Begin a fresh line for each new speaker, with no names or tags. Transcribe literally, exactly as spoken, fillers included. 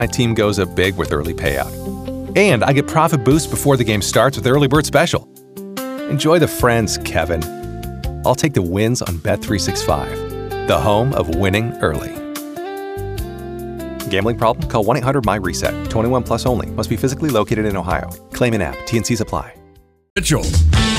My team goes up big with early payout. And I get profit boost before the game starts with Early Bird Special. Enjoy the friends, Kevin. I'll take the wins on Bet three sixty-five, the home of winning early. Gambling problem? Call one eight hundred M Y reset. twenty-one plus only. Must be physically located in Ohio. Claim in app. T N Cs apply.
Mitchell.